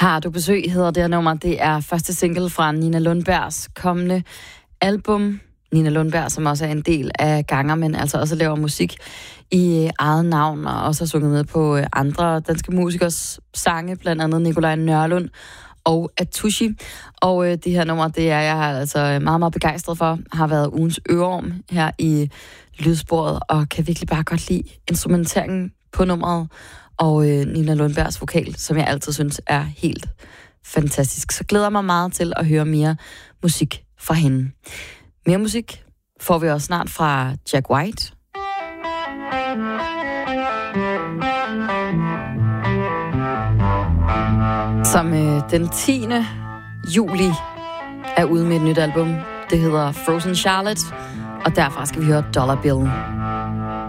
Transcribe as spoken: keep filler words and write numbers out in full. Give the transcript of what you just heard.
Har du besøg, hedder det her nummer. Det er første single fra Nina Lundbergs kommende album. Nina Lundberg, som også er en del af Ganger, men altså også laver musik i eget navn, og også har sunget med på andre danske musikers sange, blandt andet Nikolaj Nørlund og Atushi. Og øh, det her nummer, det er jeg altså meget, meget begejstret for, har været ugens øreorm her i lydsporet, og kan virkelig bare godt lide instrumenteringen på nummeret, og øh, Nina Lundbergs vokal, som jeg altid synes er helt fantastisk. Så glæder mig meget til at høre mere musik fra hende. Mere musik får vi også snart fra Jack White. Som øh, den tiende juli er ude med et nyt album. Det hedder Frozen Charlotte, og derfra skal vi høre Dollar Bill.